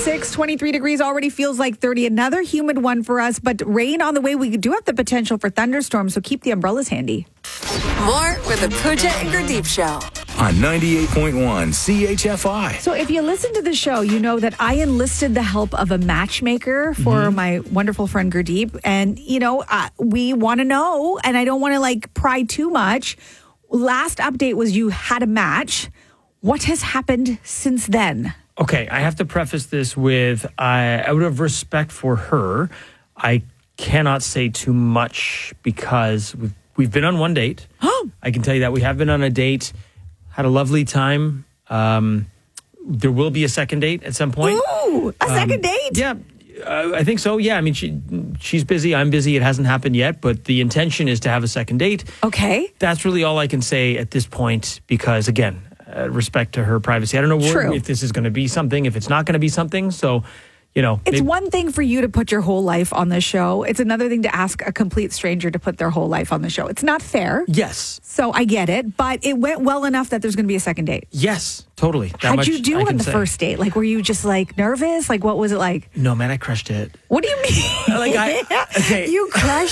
26, 23 degrees already feels like 30. Another humid one for us, but rain on the way. We do have the potential for thunderstorms, so keep the umbrellas handy. More with the Pooja and Gurdeep Show on 98.1 CHFI. So if you listen to the show, you know that I enlisted the help of a matchmaker for my wonderful friend Gurdeep. And, we want to know, and I don't want to pry too much. Last update was you had a match. What has happened since then? Okay, I have to preface this with, out of respect for her, I cannot say too much because we've been on one date. I can tell you that we have been on a date, had a lovely time. There will be a second date at some point. Ooh, a second date? Yeah, I think so. Yeah, I mean, she's busy. I'm busy. It hasn't happened yet, but the intention is to have a second date. Okay. That's really all I can say at this point because, again, respect to her privacy. I don't know if this is going to be something, if it's not going to be something. So, it's one thing for you to put your whole life on the show. It's another thing to ask a complete stranger to put their whole life on the show. It's not fair. Yes. So I get it, but it went well enough that there's going to be a second date. Yes, totally. How'd you do on the first date? Were you just nervous? What was it like? No, man, I crushed it. What do you mean? Okay. You crushed